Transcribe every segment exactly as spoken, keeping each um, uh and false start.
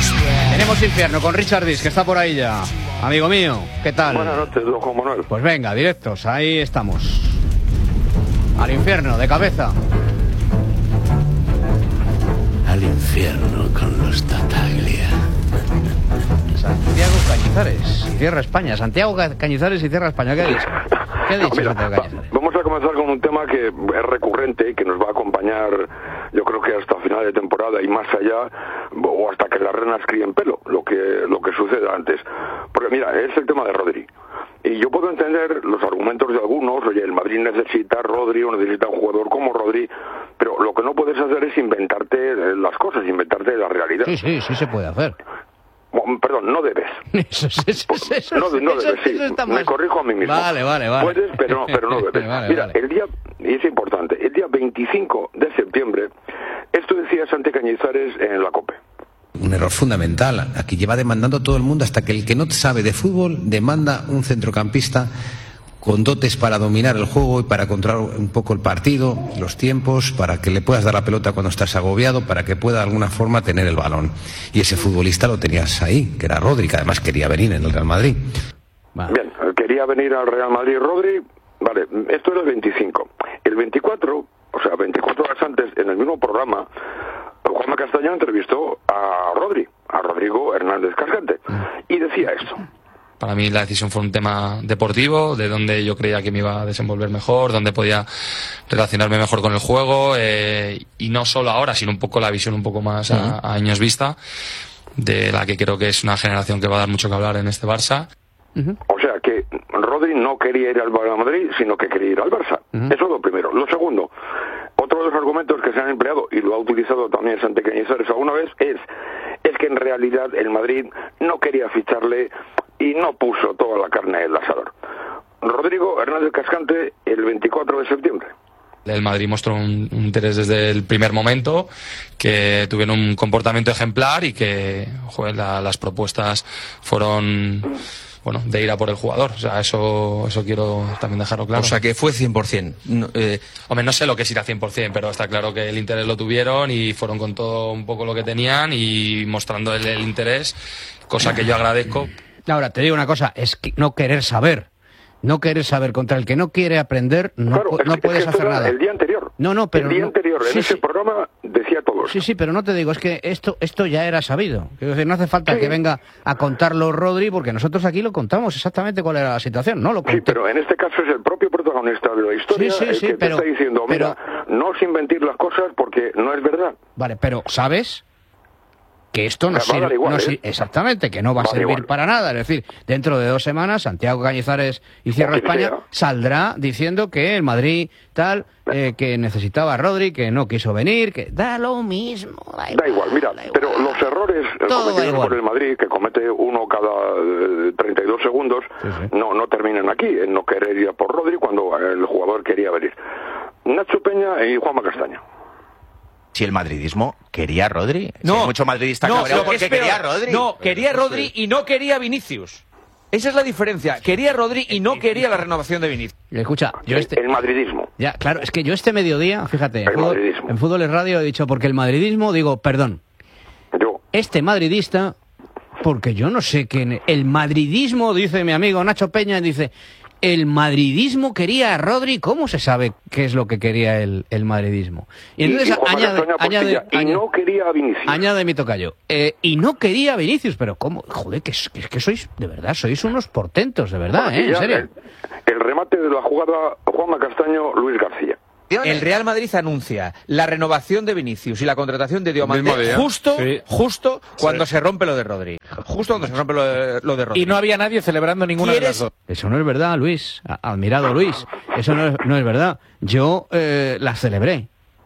Tenemos infierno con Richard Dis, que está por ahí ya. Amigo mío, ¿qué tal? Buenas noches, don Juan Manuel. Pues venga, directos, ahí estamos. Al infierno, de cabeza. Al infierno con los Tataglia. Santiago Cañizares, Tierra España. Santiago Cañizares y Tierra España. ¿Qué ha dicho? ¿Qué ha dicho no, mira, Santiago Cañizares? Vamos a comenzar con un tema que es recurrente y que nos va a acompañar, yo creo que hasta final de temporada y más allá, o hasta que las renas críen pelo, lo que lo que suceda antes. Porque mira, es el tema de Rodri. Y yo puedo entender los argumentos de algunos, oye, el Madrid necesita a Rodri o necesita un jugador como Rodri, pero lo que no puedes hacer es inventarte las cosas, inventarte la realidad. Sí, sí, sí se puede hacer. Bueno, perdón, no debes. Eso, eso, eso, eso, no, no eso, debes, sí. Eso está Me más... corrijo a mí mismo. Vale, vale, vale. Puedes, pero no, pero no debes. vale, Mira, vale. el día, y es importante, el día veinticinco de septiembre, esto decía Santi Cañizares en la COPE. Un error fundamental. Aquí lleva demandando todo el mundo hasta que el que no sabe de fútbol demanda un centrocampista con dotes para dominar el juego y para controlar un poco el partido, los tiempos, para que le puedas dar la pelota cuando estás agobiado, para que pueda de alguna forma tener el balón. Y ese futbolista lo tenías ahí, que era Rodri, que además quería venir en el Real Madrid. Vale. Bien, quería venir al Real Madrid Rodri, vale, esto era el veinticinco. El veinticuatro, o sea, veinticuatro horas antes, en el mismo programa, Juanma Castaño entrevistó a Rodri, a Rodrigo Hernández Cascante, y decía esto. Para mí la decisión fue un tema deportivo, de donde yo creía que me iba a desenvolver mejor, donde podía relacionarme mejor con el juego, eh, y no solo ahora, sino un poco la visión un poco más a, a años vista, de la que creo que es una generación que va a dar mucho que hablar en este Barça. Uh-huh. O sea que Rodri no quería ir al Real Madrid, sino que quería ir al Barça. Uh-huh. Eso es lo primero. Lo segundo, otro de los argumentos que se han empleado, y lo ha utilizado también Santi Cañizares alguna vez, es, es que en realidad el Madrid no quería ficharle y no puso toda la carne en el asador. Rodrigo Hernández Cascante, el veinticuatro de septiembre. El Madrid mostró un, un interés desde el primer momento, que tuvieron un comportamiento ejemplar y que, joder, la, las propuestas fueron, bueno, de ir a por el jugador. O sea, eso eso quiero también dejarlo claro. O sea, que fue cien por ciento. No, eh... Hombre, no sé lo que es ir a cien por ciento, pero está claro que el interés lo tuvieron y fueron con todo un poco lo que tenían y mostrando el, el interés, cosa que yo agradezco. Ahora, te digo una cosa, es que no querer saber. No querer saber. Contra el que no quiere aprender, no, claro, no es, puedes es que hacer nada. El día anterior. No, no, pero... El día no, anterior, en sí, ese sí. programa decía todo eso. Sí, sí, pero no te digo, es que esto esto ya era sabido. Quiero decir, no hace falta sí. que venga a contarlo Rodri, porque nosotros aquí lo contamos exactamente cuál era la situación, ¿no? Lo sí, pero en este caso es el propio protagonista de la historia sí, sí, el sí, que pero, te está diciendo, mira, pero... no os inventir las cosas porque no es verdad. Vale, pero ¿sabes? Que esto no sirve, igual, no ¿eh? si, exactamente, que no va, va a servir igual. para nada. Es decir, dentro de dos semanas, Santiago Cañizares y Cierra España sea. saldrá diciendo que el Madrid tal, eh, que necesitaba a Rodri, que no quiso venir, que da lo mismo. Da igual, da igual mira, da igual. Pero los errores cometidos por el Madrid, que comete uno cada eh, treinta y dos segundos, sí, sí. no no terminan aquí, en no querer ir a por Rodri cuando el jugador quería venir. Nacho Peña y Juanma Castaño. Si el madridismo quería a Rodri. No, si hay mucho madridista no, cabreado porque quería a Rodri. No, quería a Rodri y no quería a Vinicius. Esa es la diferencia. Quería a Rodri y no quería la renovación de Vinicius. Escucha, yo este... El madridismo. Ya, claro, es que yo este mediodía, fíjate, en el fútbol, madridismo. en Fútbol es Radio he dicho, porque el madridismo, digo, perdón. Yo. Este madridista, porque yo no sé quién... El madridismo, dice mi amigo Nacho Peña, dice... El madridismo quería a Rodri. ¿Cómo se sabe qué es lo que quería el, el madridismo? Y entonces y, y añade, añade, y añade, no quería a Vinicius. Añade mi tocayo. Eh, y no quería a Vinicius, pero ¿cómo? Joder, que, que, que sois, de verdad, sois unos portentos, de verdad, bueno, ¿eh? En serio. El, el remate de la jugada, Juanma Castaño, Luis García. El Real Madrid anuncia la renovación de Vinicius y la contratación de Diomande justo, sí. justo cuando sí. se rompe lo de Rodri. Justo cuando se rompe lo de, lo de Rodri. Y no había nadie celebrando ninguna de las dos. Eso no es verdad, Luis. Admirado Luis. Eso no es, no es verdad. Yo eh, las celebré.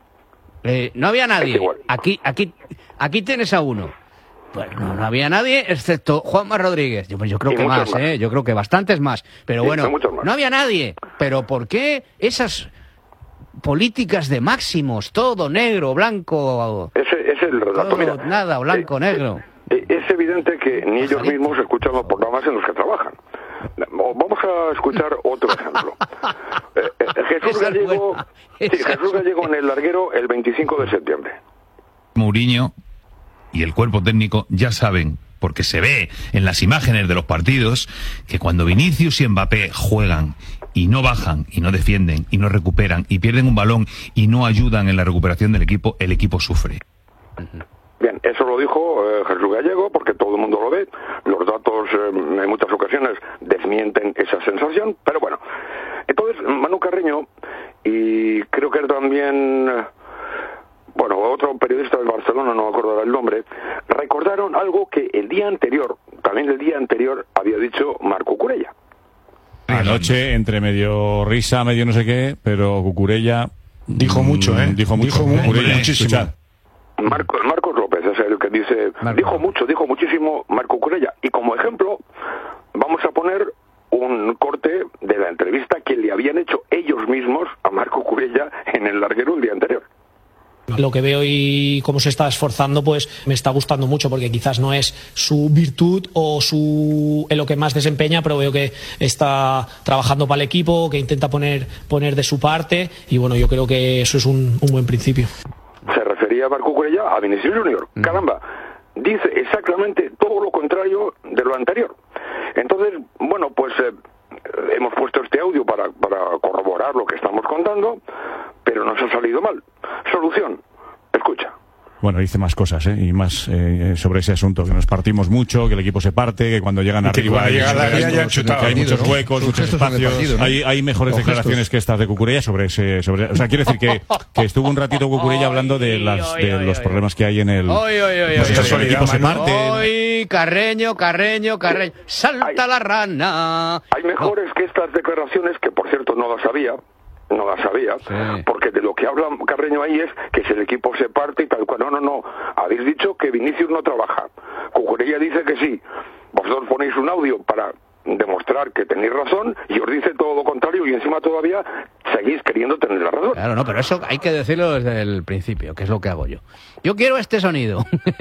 Eh, no había nadie. Aquí, aquí, aquí tienes a uno. Pues no, no había nadie excepto Juanma Rodríguez. Yo, pues yo creo y que más, más, ¿eh? Yo creo que bastantes más. Pero sí, bueno, más. no había nadie. Pero ¿por qué esas políticas de máximos, todo negro, blanco? Ese es el relato. Mira, nada, blanco, eh, negro. Eh, es evidente que ni ellos mismos escuchan los programas en los que trabajan. Vamos a escuchar otro ejemplo. Eh, eh, Jesús Gallego, sí, Jesús Gallego en el Larguero el veinticinco de septiembre. Mourinho y el cuerpo técnico ya saben, porque se ve en las imágenes de los partidos, que cuando Vinicius y Mbappé juegan y no bajan, y no defienden, y no recuperan, y pierden un balón y no ayudan en la recuperación del equipo, el equipo sufre. Bien, eso lo dijo eh, Jesús Gallego, porque todo el mundo lo ve. Los datos eh, en muchas ocasiones desmienten esa sensación, pero bueno. Entonces, Manu Carreño, y creo que también, bueno, otro periodista de Barcelona, no me acuerdo el nombre, recordaron algo que el día anterior, también el día anterior, había dicho Marco Cucurella. Anoche, entre medio risa, medio no sé qué, pero Cucurella dijo mucho, ¿eh? Dijo mucho, dijo Cucurella, muchísimo. escuchad. Marcos, Marcos López es el que dice, Marcos. dijo mucho, dijo muchísimo Marco Cucurella. Y como ejemplo, vamos a poner un corte de la entrevista que le habían hecho ellos mismos a Marco Cucurella en el larguero el día anterior. Lo que veo y cómo se está esforzando, pues me está gustando mucho, porque quizás no es su virtud o su en lo que más desempeña, pero veo que está trabajando para el equipo, que intenta poner poner de su parte, y bueno, yo creo que eso es un, un buen principio. Se refería a Marco Cucurella a Vinicius Junior. Mm. Caramba, dice exactamente todo lo contrario de lo anterior. Entonces, bueno, pues eh, hemos puesto este audio para, para corroborar lo que estamos contando, pero nos ha salido mal. Solución, escucha. Bueno, dice más cosas, ¿eh? Y más eh, sobre ese asunto, que nos partimos mucho, que el equipo se parte, que cuando llegan arriba hay, llega hay, hay, hay, chutado, que hay muchos ¿no? huecos, muchos espacios. Partido, ¿no? Hay, hay mejores Los declaraciones gestos. que estas de Cucurella sobre ese... Sobre, o sea, quiero decir que, que estuvo un ratito Cucurella hablando de, las, de oy, los oy, problemas que hay en el... Oy, oy, oy, pues oy, el oy, equipo oy, se parte. Oy, Carreño, Carreño, Carreño. ¡Salta hay, la rana! Hay mejores no. que estas declaraciones, que por cierto no las sabía, no la sabía, sí. porque de lo que habla Carreño ahí es que si el equipo se parte y tal cual. No, no, no. Habéis dicho que Vinicius no trabaja. Cucurella dice que sí. Vosotros ponéis un audio para demostrar que tenéis razón y os dice todo lo contrario y encima todavía seguís queriendo tener la razón. Claro, no, pero eso hay que decirlo desde el principio, que es lo que hago yo. Yo quiero este sonido.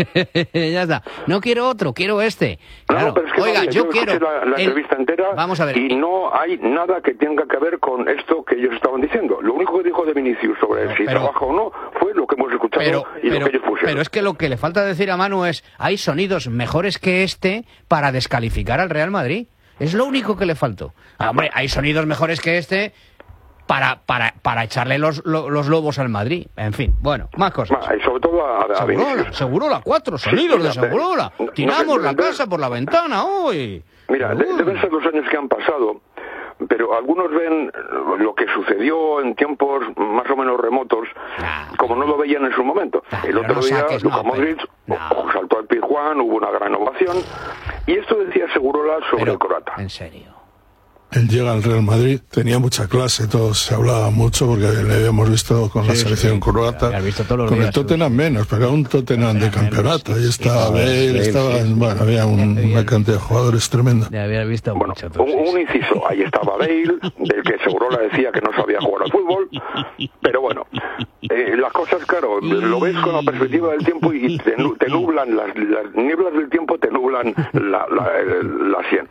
Ya está. No quiero otro, quiero este. Claro. No, pero es que Oiga, no, yo, yo quiero la, la el... entrevista entera. Vamos a ver. Y no hay nada que tenga que ver con esto que ellos estaban diciendo. Lo único que dijo de Vinicius sobre no, si pero... trabaja o no fue lo que hemos escuchado pero, y pero, lo que ellos pusieron. Pero es que lo que le falta decir a Manu es hay sonidos mejores que este para descalificar al Real Madrid. Es lo único que le faltó. Ah, hombre, hay sonidos mejores que este para para para echarle los, los, los lobos al Madrid. En fin, bueno, más cosas. Y sobre todo a, a Segurola, Segurola, cuatro sonidos sí, de Segurola. No, Tiramos no, la casa por la ventana hoy. Mira, de, deben ser los años que han pasado, pero algunos ven lo que sucedió en tiempos más o menos remotos, nah, como no lo veían en su momento. Nah, el otro no día, saques, Luka no, Modric pero, no. saltó al Pizjuán, hubo una gran ovación, y esto decía Segurola sobre pero, el croata. En serio. Él llega al Real Madrid, tenía mucha clase, todos se hablaba mucho porque le habíamos visto con sí, la selección sí, croata, con días, el Tottenham sí. menos, pero era un Tottenham de campeonato, ahí estaba Bale, estaba, sí. bueno, había un, una cantidad de jugadores tremenda. Ya había visto bueno, mucho, un, un inciso, ahí estaba Bale, del que Segurola decía que no sabía jugar al fútbol, pero bueno, eh, las cosas, claro, lo ves con la perspectiva del tiempo y te, te nublan, las, las nieblas del tiempo te nublan la, la, la sien.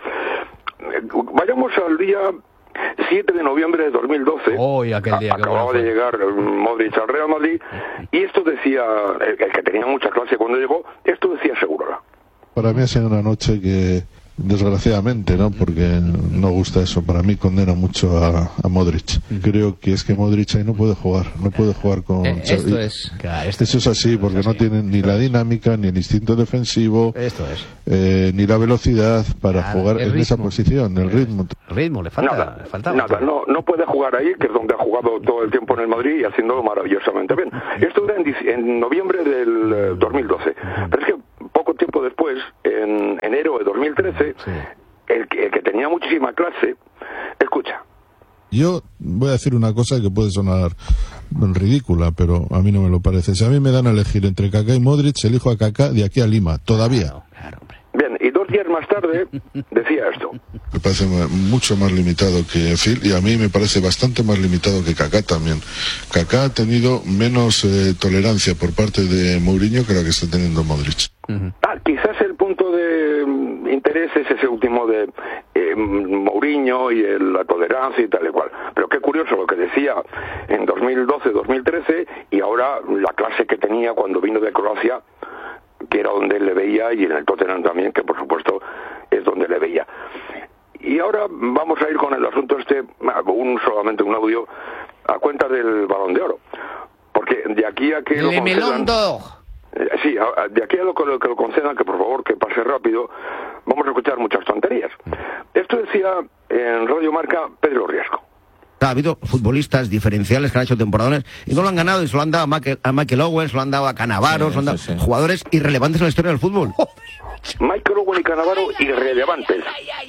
Vayamos al día siete de noviembre de dos mil doce. Oh, aquel día, acababa de llegar Modric al Real Madrid y esto decía, el, el que tenía mucha clase cuando llegó, esto decía Segurola. Para mí ha sido una noche que, desgraciadamente, ¿no? Porque no gusta eso, para mí condena mucho a, a Modric. Creo que es que Modric ahí no puede jugar, no puede jugar con... Eh, esto es... Claro, esto eso es así, porque es así. No tiene ni la dinámica, ni el instinto defensivo, esto es. Eh, ni la velocidad para claro, jugar en ritmo. esa posición, el ritmo. El ritmo, le falta... Nada, le falta nada no, no puede jugar ahí, que es donde ha jugado todo el tiempo en el Madrid y haciéndolo maravillosamente bien. Esto era en, en noviembre del eh, dos mil doce. Pero es que poco tiempo después, en enero de dos mil trece, sí. el, que, el que tenía muchísima clase, escucha. Yo voy a decir una cosa que puede sonar ridícula, pero a mí no me lo parece. Si a mí me dan a elegir entre Kaká y Modric, elijo a Kaká de aquí a Lima, todavía. Claro, claro, hombre. Bien, y dos días más tarde decía esto. Me parece mucho más limitado que Phil y a mí me parece bastante más limitado que Kaká también. Kaká ha tenido menos eh, tolerancia por parte de Mourinho que la que está teniendo Modric. Uh-huh. Ah, quizás el punto de um, interés es ese último de eh, Mourinho y el, la tolerancia y tal y cual. Pero qué curioso lo que decía en dos mil doce, dos mil trece y ahora la clase que tenía cuando vino de Croacia, que era donde él le veía, y en el Tottenham también, que por supuesto es donde le veía. Y ahora vamos a ir con el asunto este, un solamente un audio, a cuenta del Balón de Oro. Porque de aquí a que... Le Melón d'Or. Sí, de aquí a lo que, lo que lo concedan, que por favor que pase rápido, vamos a escuchar muchas tonterías. Esto decía en Radio Marca Pedro Riesco. Ha habido futbolistas diferenciales que han hecho temporadones y no lo han ganado, y se lo han dado a Michael, a Michael Owen, se lo han dado a Cannavaro, sí, se lo han dado sí, sí. jugadores irrelevantes en la historia del fútbol. Michael Owen y Cannavaro irrelevantes.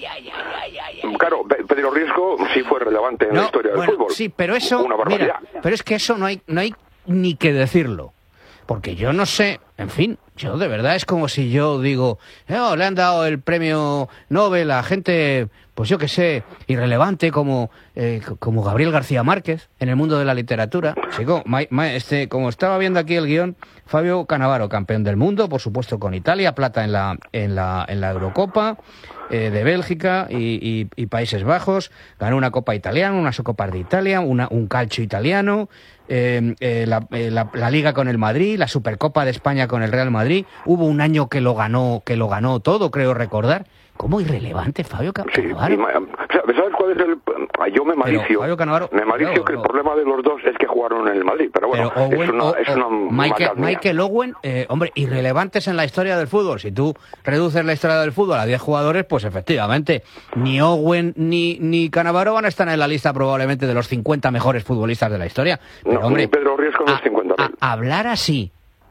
Claro, Pedro Riesco sí fue relevante en no, la historia del bueno, fútbol. Sí, pero eso, mira, pero es que eso no hay, no hay ni que decirlo. Porque yo no sé, en fin, yo de verdad es como si yo digo, no, le han dado el premio Nobel a gente, pues yo que sé, irrelevante como eh, como Gabriel García Márquez en el mundo de la literatura. Chico, ma, ma, este, como estaba viendo aquí el guión, Fabio Cannavaro, campeón del mundo, por supuesto con Italia, plata en la en la en la Eurocopa eh, de Bélgica y, y, y Países Bajos, ganó una Copa italiana, unas Copas de Italia, una, un calcio italiano. Eh, eh, la, eh, la, la Liga con el Madrid, la Supercopa de España con el Real Madrid. Hubo un año que lo ganó, que lo ganó todo, creo recordar. ¿Cómo irrelevante, Fabio Cannavaro? Sí, ¿sabes cuál es el...? Yo me malicio. Fabio Cannavaro, me malicio claro, que el problema de los dos es que jugaron en el Madrid, pero bueno, pero Owen, es una, o, es una Michael, Michael Owen, eh, hombre, irrelevantes en la historia del fútbol. Si tú reduces la historia del fútbol a diez jugadores, pues efectivamente, ni Owen ni, ni Cannavaro van a estar en la lista probablemente de los cincuenta mejores futbolistas de la historia. Pero, no, hombre, Pedro Riesco no es cincuenta. A, a hablar así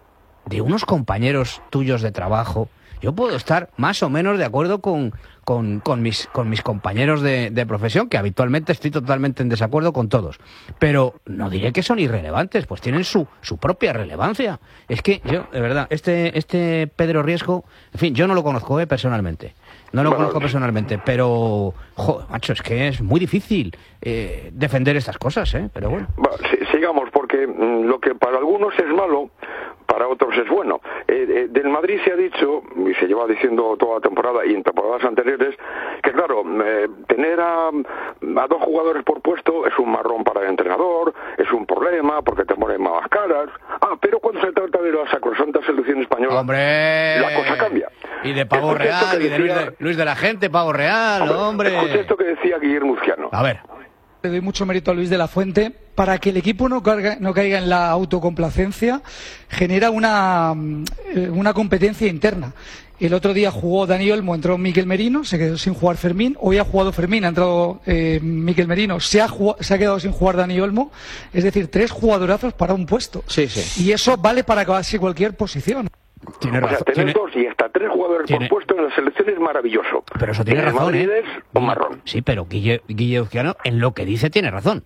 de unos compañeros tuyos de trabajo, yo puedo estar más o menos de acuerdo con, con, con, mis, con mis compañeros de, de profesión, que habitualmente estoy totalmente en desacuerdo con todos. Pero no diré que son irrelevantes, pues tienen su, su propia relevancia. Es que yo, de verdad, este, este Pedro Riesco, en fin, yo no lo conozco eh, personalmente. No lo bueno, conozco personalmente, pero, joder, macho, es que es muy difícil eh, defender estas cosas, ¿eh? Pero bueno. bueno sigamos, porque mmm, lo que para algunos es malo, para otros es bueno. Eh, eh, del Madrid se ha dicho, y se lleva diciendo toda la temporada y en temporadas anteriores, que claro, eh, tener a, a dos jugadores por puesto es un marrón para el entrenador, es un problema porque te ponen malas caras. Ah, pero cuando se trata de la sacrosanta selección española, ¡hombre! La cosa cambia. Y de Pavo Real, y de Luis de, Luis de la Gente, Pavo Real, hombre. Escucha esto que decía Guillermo Uzquiano. A ver. Le doy mucho mérito a Luis de la Fuente. Para que el equipo no, carga, no caiga en la autocomplacencia, genera una, una competencia interna. El otro día jugó Dani Olmo, entró Mikel Merino, se quedó sin jugar Fermín. Hoy ha jugado Fermín, ha entrado eh, Mikel Merino, se ha, se ha quedado sin jugar Dani Olmo. Es decir, tres jugadorazos para un puesto. Sí, sí. Y eso vale para casi cualquier posición. Tiene razón. O sea, tener tiene... dos y hasta tres jugadores tiene... por puesto en la selección es maravilloso. Pero eso tiene razón, Madrid ¿eh? Es un marrón. Sí, pero Guille, Guille Uzquiano en lo que dice tiene razón.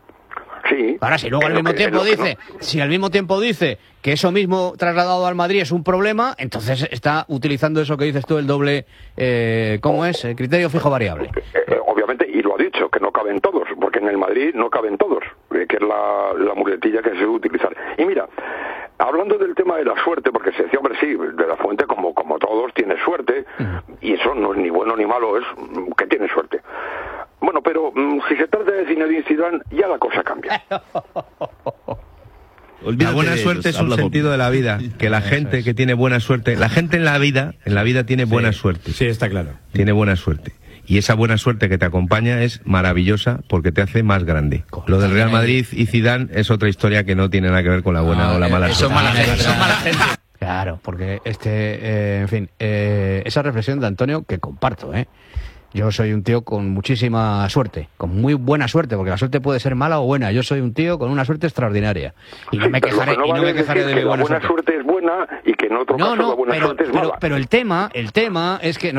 Sí. Ahora, si luego al mismo que, tiempo dice, no. si al mismo tiempo dice que eso mismo trasladado al Madrid es un problema, entonces está utilizando eso que dices tú, el doble, eh, ¿cómo es? El criterio fijo variable. Eh, obviamente, y lo ha dicho, que no caben todos, porque en el Madrid no caben todos, eh, que es la, la muletilla que se debe utilizar. Y mira, hablando del tema de la suerte, porque se decía, hombre, sí, de la Fuente, como, como todos, tiene suerte, uh-huh. y eso no es ni bueno ni malo, es que tiene suerte. Bueno, pero mmm, si se trata de Zinedine Zidane, ya la cosa cambia. La buena suerte es un sentido de la vida, que la gente que tiene buena suerte, la gente en la vida, en la vida tiene buena sí, suerte. Sí, está claro. Tiene buena suerte. Y esa buena suerte que te acompaña es maravillosa porque te hace más grande. Lo del Real Madrid y Zidane es otra historia que no tiene nada que ver con la buena ah, o la mala suerte. Son mala gente, son mala gente. Claro, porque este, eh, en fin, eh, esa reflexión de Antonio que comparto, ¿eh? Yo soy un tío con muchísima suerte, con muy buena suerte, porque la suerte puede ser mala o buena. Yo soy un tío con una suerte extraordinaria. Y no me quejaré, no y no me quejaré de mi buena suerte. La buena suerte es buena y que en otro no, caso no, la buena pero, suerte es pero, mala. Pero el tema, el tema es que...